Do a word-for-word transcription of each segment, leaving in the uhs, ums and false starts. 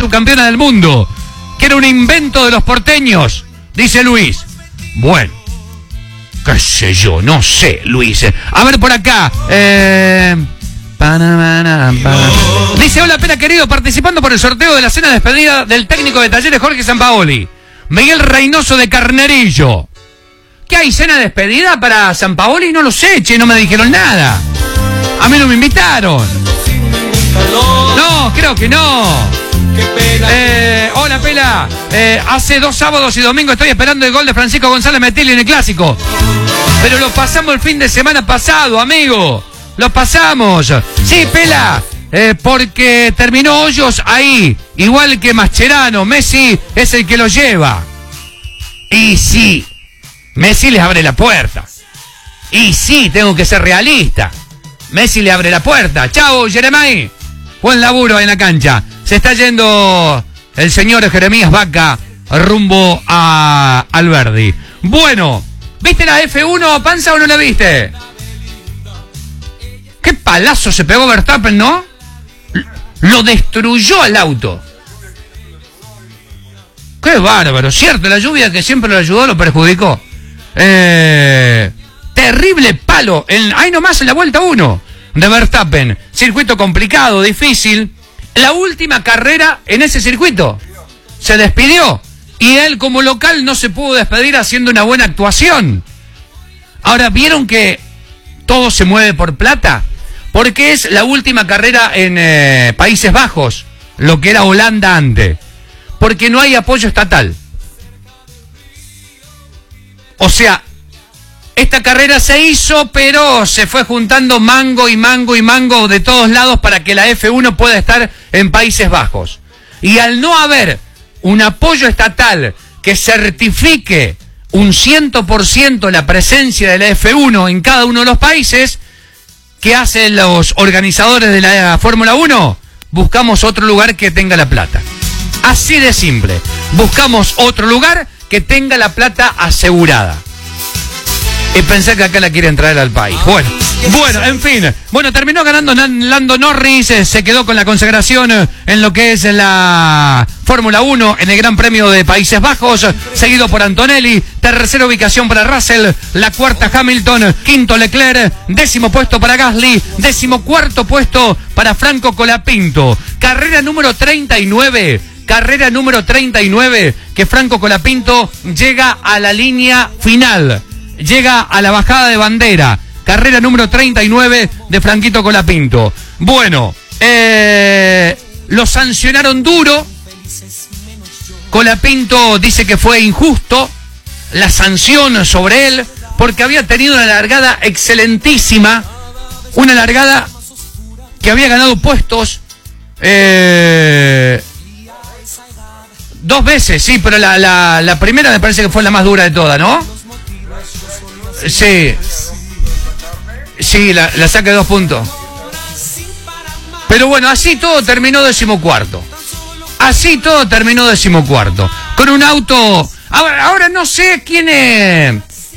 subcampeona del mundo, que era un invento de los porteños, dice Luis. Bueno, qué sé yo, no sé, Luis. A ver por acá. Eh... Dice, hola Pela querido, participando por el sorteo de la cena de despedida del técnico de Talleres Jorge Sampaoli, Miguel Reynoso de Carnerillo. ¿Qué hay, cena de despedida para Sampaoli? No lo sé, che, no me dijeron nada. A mí no me invitaron. No, creo que no. Eh, hola Pela, eh, hace dos sábados y domingos estoy esperando el gol de Francisco González Metelli en el Clásico. Pero lo pasamos el fin de semana pasado, amigo. Lo pasamos. Sí, Pela, eh, porque terminó Hoyos ahí, igual que Mascherano. Messi es el que lo lleva. Y sí, Messi les abre la puerta. Y sí, tengo que ser realista. Messi le abre la puerta. Chau, Jeremai. Buen laburo en la cancha. Se está yendo el señor Jeremías Vaca rumbo a Alberdi. Bueno, ¿viste la F uno, Panza, o no la viste? Qué palazo se pegó Verstappen, ¿no? Lo destruyó al auto. Qué bárbaro, cierto, la lluvia que siempre lo ayudó lo perjudicó. Eh, terrible palo, en, ahí nomás en la vuelta uno de Verstappen. Circuito complicado, difícil. La última carrera en ese circuito. Se despidió. Y él como local no se pudo despedir haciendo una buena actuación. Ahora, ¿vieron que todo se mueve por plata? Porque es la última carrera en eh, Países Bajos, lo que era Holanda antes. Porque no hay apoyo estatal. O sea, esta carrera se hizo, pero se fue juntando mango y mango y mango de todos lados para que la F uno pueda estar en Países Bajos. Y al no haber un apoyo estatal que certifique un cien por ciento la presencia de la F uno en cada uno de los países, ¿qué hacen los organizadores de la Fórmula uno? Buscamos otro lugar que tenga la plata. Así de simple. Buscamos otro lugar que tenga la plata asegurada. Y pensé que acá la quieren traer al país. Bueno, bueno, en fin. Bueno, terminó ganando Lando Norris, eh, se quedó con la consagración en lo que es la Fórmula uno en el Gran Premio de Países Bajos, seguido por Antonelli, tercera ubicación para Russell, la cuarta Hamilton, quinto Leclerc, décimo puesto para Gasly, décimo cuarto puesto para Franco Colapinto. Carrera número treinta y nueve, carrera número treinta y nueve, que Franco Colapinto llega a la línea final. Llega a la bajada de bandera. Carrera número treinta y nueve de Franquito Colapinto. Bueno, eh, lo sancionaron duro. Colapinto dice que fue injusto la sanción sobre él, porque había tenido una largada excelentísima. Una largada que había ganado puestos eh, dos veces, sí, pero la, la, la primera me parece que fue la más dura de todas, ¿no? Sí, sí, la, la saca de dos puntos. Pero bueno, así todo terminó decimocuarto. Así todo terminó decimocuarto. Con un auto... Ahora, ahora no sé quién es...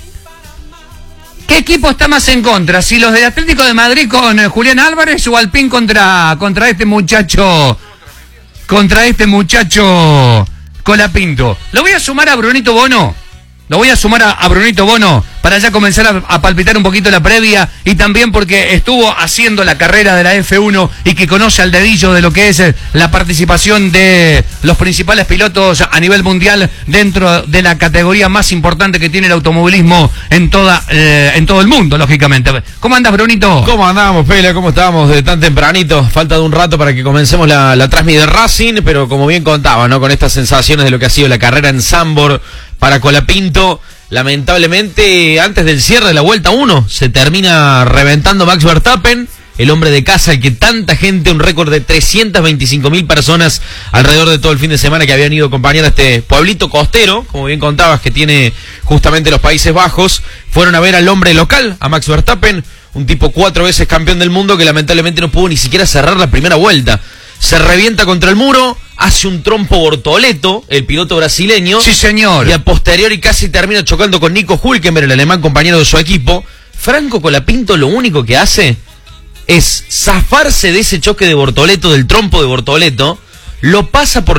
¿Qué equipo está más en contra? Si los del Atlético de Madrid con eh, Julián Álvarez o Alpín contra, contra este muchacho... Contra este muchacho Colapinto. Lo voy a sumar a Brunito Bono. Lo voy a sumar a, a Brunito Bono para ya comenzar a, a palpitar un poquito la previa, y también porque estuvo haciendo la carrera de la F uno y que conoce al dedillo de lo que es la participación de los principales pilotos a nivel mundial dentro de la categoría más importante que tiene el automovilismo en toda eh, en todo el mundo, lógicamente. ¿Cómo andas, Brunito? ¿Cómo andamos, Pela? ¿Cómo estábamos de tan tempranito? Falta de un rato para que comencemos la, la transmisión de Racing, pero como bien contaba, ¿no? Con estas sensaciones de lo que ha sido la carrera en Zandvoort para Colapinto, lamentablemente antes del cierre de la vuelta uno se termina reventando Max Verstappen, el hombre de casa, el que tanta gente, un récord de trescientas veinticinco mil personas alrededor de todo el fin de semana que habían ido a acompañar a este pueblito costero, como bien contabas, que tiene justamente los Países Bajos, fueron a ver al hombre local, a Max Verstappen, un tipo cuatro veces campeón del mundo que lamentablemente no pudo ni siquiera cerrar la primera vuelta. Se revienta contra el muro, hace un trompo Bortoleto, el piloto brasileño. Sí, señor. Y a posteriori casi termina chocando con Nico Hülkenberg, el alemán compañero de su equipo. Franco Colapinto lo único que hace es zafarse de ese choque de Bortoleto, del trompo de Bortoleto, lo pasa por